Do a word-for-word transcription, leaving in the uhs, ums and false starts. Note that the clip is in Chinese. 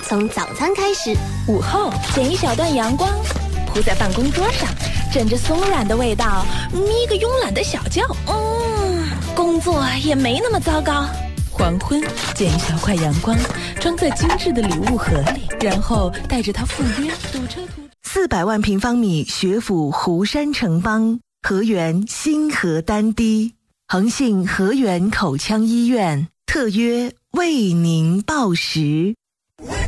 从早餐开始， 午后剪一小段阳光，铺在办公桌上，枕着松软的味道，眯个慵懒的小觉，嗯，工作也没那么糟糕。黄昏剪一小块阳光，装在精致的礼物盒里，然后带着它赴约。堵车途四百万平方米学府湖山城邦，河源新河丹堤，恒信河源口腔医院特约为您报时。